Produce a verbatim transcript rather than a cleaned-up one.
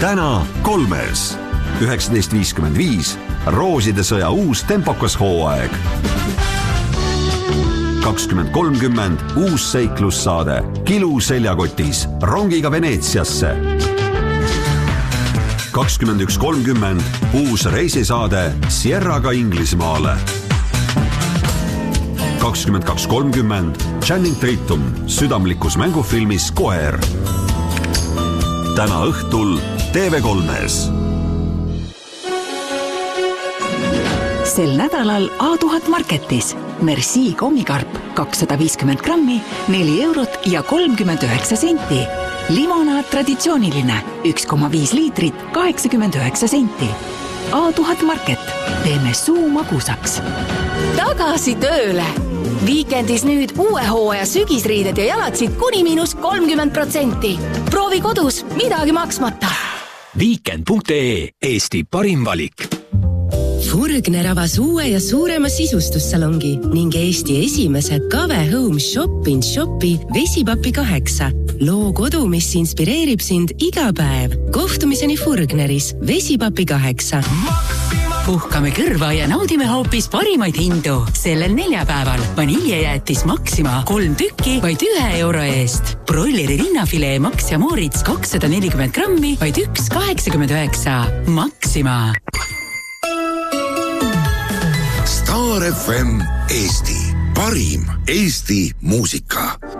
täna kolmes. üheksateist viiskümmend viis Rooside sõja uus tempokas hooaeg. kakskümmend kolmkümmend uus seiklussaade Kilu seljakotis rongiga Veneetsiasse. kakskümmend üks kolmkümmend uus reisisaade Sierraga Inglismaale. kakskümmend kaks kolmkümmend Channing Tatum südamlikus mängufilmis Koer. Täna õhtul T V kolmes. Sel nädalal A tuhat Marketis Merci kommikarp kakssada viiskümmend grammi, neli eurot ja kolmkümmend üheksa senti. Limonaad traditsiooniline üks koma viis liitrit, kaheksakümmend üheksa senti. A tuhat Market. Teeme suu magusaks. Tagasi tööle! Viikendis nüüd uue hooaja sügisriided ja jalatsid kuni miinus kolmkümmend protsenti. Proovi kodus, midagi maksmata. Weekend punkt ee, Eesti parim valik. Furgner avas uue ja suurema sisustussalongi ning Eesti esimese Kave Home Shop in Shopi Vesipapi kaheksa. Loo kodu, mis inspireerib sind iga päev. Kohtumiseni Furgneris Vesipapi kaheksa. Puhkame kõrva ja naudime hoopis parimaid hindu. Sellel neljapäeval vaniljejäätis Maxima kolm tükki vaid ühe euro eest. Broileri rinnafilee Max ja Moritz kakssada nelikümmend grammi vaid üks kaheksakümmend üheksa. Maxima. Star F M Eesti. Parim Eesti muusika.